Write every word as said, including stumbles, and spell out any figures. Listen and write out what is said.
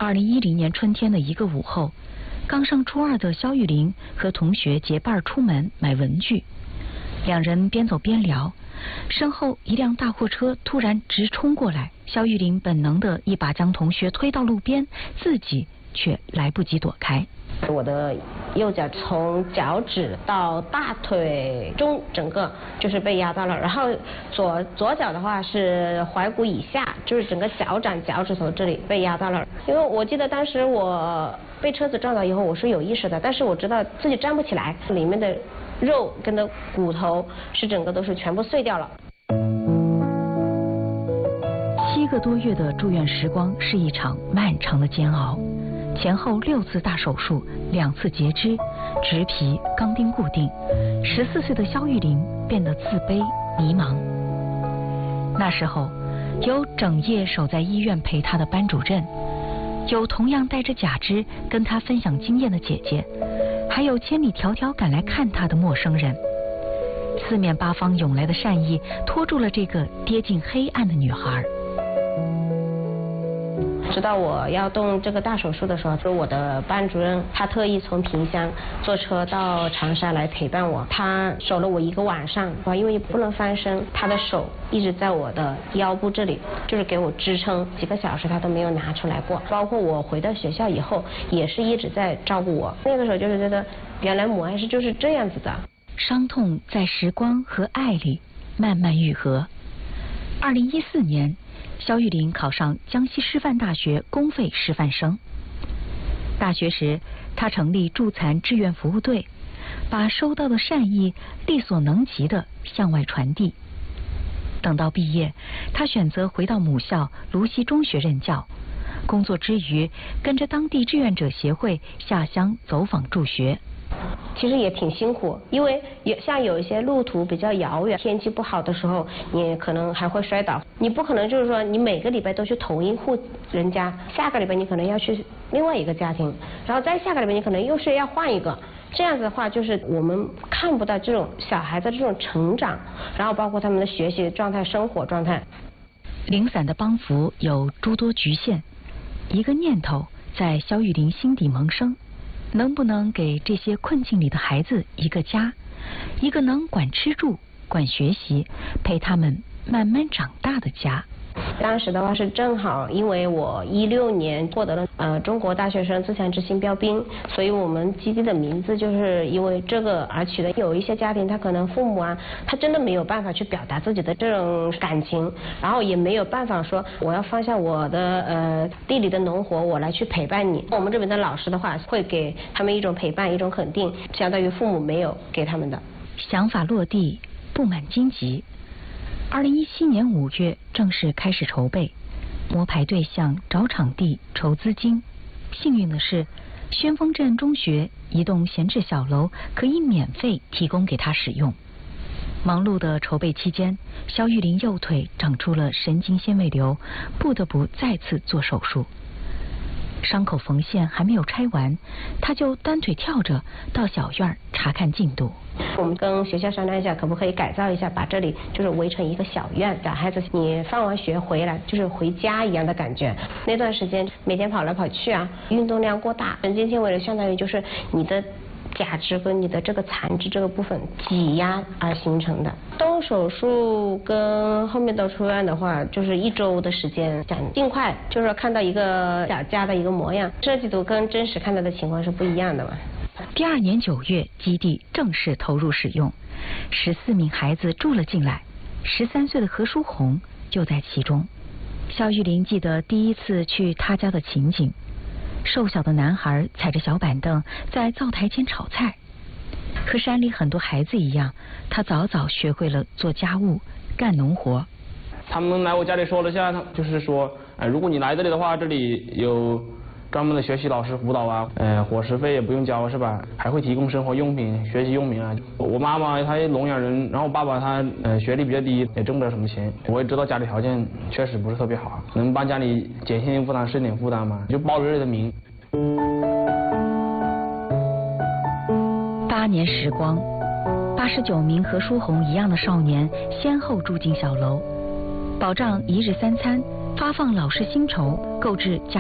二零一零年春天的一个午后，刚上初二的肖玉玲和同学结伴出门买文具，两人边走边聊，身后一辆大货车突然直冲过来，肖玉玲本能的一把将同学推到路边，自己却来不及躲开。 我的右脚从脚趾到大腿中整个就是被压到了，然后左左脚的话是踝骨以下，就是整个脚掌脚趾头这里被压到了。因为我记得当时我被车子撞倒以后我是有意识的，但是我知道自己站不起来，里面的肉跟的骨头是整个都是全部碎掉了。 七个多月的住院时光是一场漫长的煎熬，前后六次大手术，两次截肢，植皮、钢钉固定。十四岁的肖玉玲变得自卑、迷茫。那时候，有整夜守在医院陪她的班主任，有同样带着假肢跟她分享经验的姐姐，还有千里迢迢赶来看她的陌生人。四面八方涌来的善意，拖住了这个跌进黑暗的女孩。 直到我要动这个大手术的时候，就是我的班主任，他特意从萍乡坐车到长沙来陪伴我，他守了我一个晚上，因为不能翻身，他的手一直在我的腰部这里，就是给我支撑，几个小时他都没有拿出来过。包括我回到学校以后，也是一直在照顾我。那个时候就是觉得，原来母爱是就是这样子的。 伤痛在时光和爱里慢慢愈合。二零一四年，肖玉玲考上江西师范大学公费师范生。大学时，她成立助残志愿服务队，把收到的善意力所能及地向外传递。等到毕业，她选择回到母校芦溪中学任教，工作之余跟着当地志愿者协会下乡走访助学。 其实也挺辛苦，因为也像有一些路途比较遥远，天气不好的时候，你可能还会摔倒。你不可能就是说你每个礼拜都去同一户人家，下个礼拜你可能要去另外一个家庭，然后再下个礼拜你可能又是要换一个。这样子的话，就是我们看不到这种小孩子这种成长，然后包括他们的学习状态、生活状态。 零散的帮扶有诸多局限，一个念头在肖玉玲心底萌生。能不能给这些困境里的孩子一个家，一个能管吃住、管学习、陪他们慢慢长大的家？ 当时的话是正好，因为我一六年获得了呃中国大学生自强之星标兵，所以我们基地的名字就是因为这个而取的。有一些家庭他可能父母啊，他真的没有办法去表达自己的这种感情，然后也没有办法说我要放下我的呃地里的农活，我来去陪伴你。我们这边的老师的话会给他们一种陪伴，一种肯定，相当于父母没有给他们的。 想法落地，布满荆棘。二零一七年五月正式开始筹备，摸排对象、找场地、筹资金。幸运的是，宣丰镇中学一栋闲置小楼可以免费提供给他使用。忙碌的筹备期间，肖玉玲右腿长出了神经纤维瘤，不得不再次做手术。伤口缝线还没有拆完，他就单腿跳着到小院查看进度。 我们跟学校商量一下，可不可以改造一下，把这里就是围成一个小院，小孩子你放完学回来就是回家一样的感觉。那段时间每天跑来跑去啊，运动量过大，神经纤维瘤相当于就是你的假肢跟你的这个残肢这个部分挤压而形成的。动手术跟后面到出院的话，就是一周的时间，想尽快就是看到一个小家的一个模样。设计图跟真实看到的情况是不一样的嘛。 第二年九月，基地正式投入使用，十四名孩子住了进来，十三岁的何书红就在其中。肖玉玲记得第一次去他家的情景。瘦小的男孩踩着小板凳在灶台前炒菜，和山里很多孩子一样，他早早学会了做家务、干农活。 他们来我家里说了一下，他就是说，哎，如果你来这里的话，这里有专门的学习老师辅导啊，呃，伙食费也不用交是吧？还会提供生活用品、学习用品啊。我妈妈她聋哑人，然后我爸爸他呃学历比较低，也挣不了什么钱。我也知道家里条件确实不是特别好，能帮家里减轻负担、省点负担嘛，就报了这里的名。 八年时光，八十九名和书红一样的少年先后住进小楼，保障一日三餐，发放老师薪酬，购置家